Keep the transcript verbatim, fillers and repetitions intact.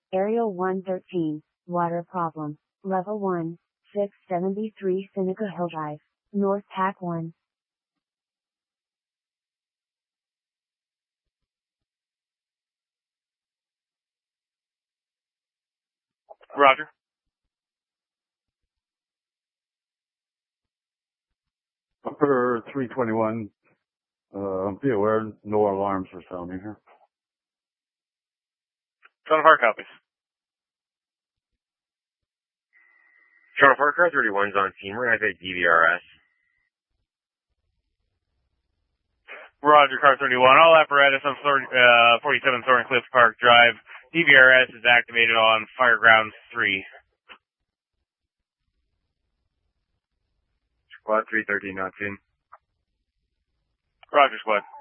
Aerial one thirteen, water problem, level one, six seventy-three Seneca Hill Drive, North Pack one. Roger. Upper three twenty-one, uh, be aware, no alarms are sounding here. Son of Hard copies. Charlotte Park Car thirty-one's on scene. We're going to take D V R S. Roger, Car thirty-one. All apparatus on uh, forty-seven Thorn Cliff Park Drive. D V R S is activated on Fireground three. Squad three thirteen, not seen. Roger, Squad.